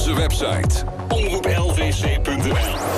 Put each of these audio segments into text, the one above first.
onze website omroeplvc.nl.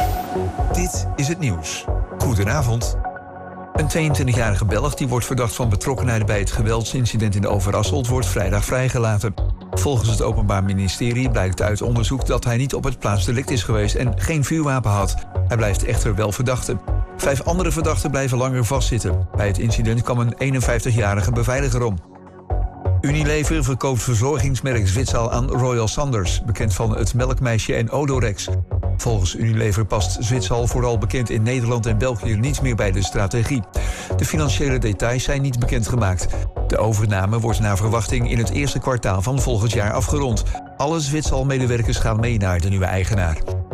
Dit is het nieuws. Goedenavond. Een 22-jarige Belg die wordt verdacht van betrokkenheid bij het geweldsincident in Overasselt wordt vrijdag vrijgelaten. Volgens het Openbaar Ministerie blijkt uit onderzoek dat hij niet op het plaatsdelict is geweest en geen vuurwapen had. Hij blijft echter wel verdachte. 5 andere verdachten blijven langer vastzitten. Bij het incident kwam een 51-jarige beveiliger om. Unilever verkoopt verzorgingsmerk Zwitsal aan Royal Sanders, bekend van het melkmeisje en Odorex. Volgens Unilever past Zwitsal, vooral bekend in Nederland en België, niet meer bij de strategie. De financiële details zijn niet bekendgemaakt. De overname wordt naar verwachting in het eerste kwartaal van volgend jaar afgerond. Alle Zwitsal-medewerkers gaan mee naar de nieuwe eigenaar.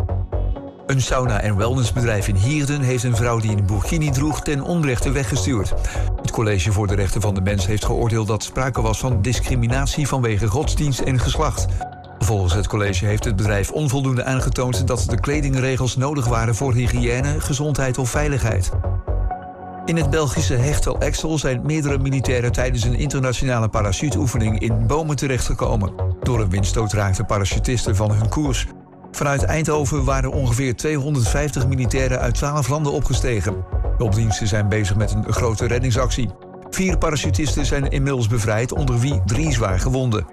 Een sauna- en wellnessbedrijf in Hierden heeft een vrouw die een burkini droeg ten onrechte weggestuurd. Het College voor de Rechten van de Mens heeft geoordeeld dat sprake was van discriminatie vanwege godsdienst en geslacht. Volgens het college heeft het bedrijf onvoldoende aangetoond dat de kledingregels nodig waren voor hygiëne, gezondheid of veiligheid. In het Belgische Hechtel Exel zijn meerdere militairen tijdens een internationale parachuteoefening in bomen terechtgekomen. Door een windstoot raakten parachutisten van hun koers. Vanuit Eindhoven waren ongeveer 250 militairen uit 12 landen opgestegen. Hulpdiensten zijn bezig met een grote reddingsactie. 4 parachutisten zijn inmiddels bevrijd, onder wie 3 zwaar gewonden.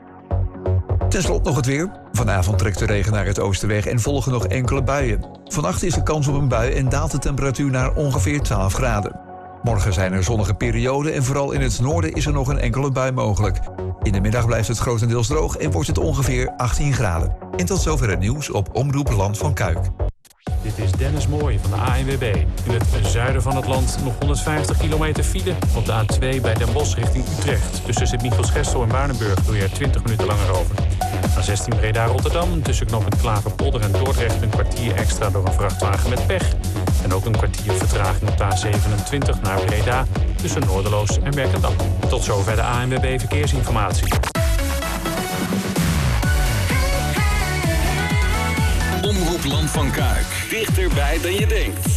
Ten slotte nog het weer. Vanavond trekt de regen naar het oosten weg en volgen nog enkele buien. Vannacht is er kans op een bui en daalt de temperatuur naar ongeveer 12 graden. Morgen zijn er zonnige perioden en vooral in het noorden is er nog een enkele bui mogelijk. In de middag blijft het grotendeels droog en wordt het ongeveer 18 graden. En tot zover het nieuws op Omroep Land van Kuik. Dit is Dennis Mooij van de ANWB. In het zuiden van het land nog 150 kilometer file. Op de A2 bij Den Bosch richting Utrecht. Tussen Sint-Michiels-Gestel en Waardenburg doe je er 20 minuten langer over. A16 Breda-Rotterdam. Tussen knooppunt Klaverpolder en Dordrecht een kwartier extra door een vrachtwagen met pech. En ook een kwartier vertraging op de A27 naar Breda. Tussen Noorderloos en Werkendam. Tot zover de ANWB Verkeersinformatie. Omroep Land van Kuik. Dichterbij dan je denkt.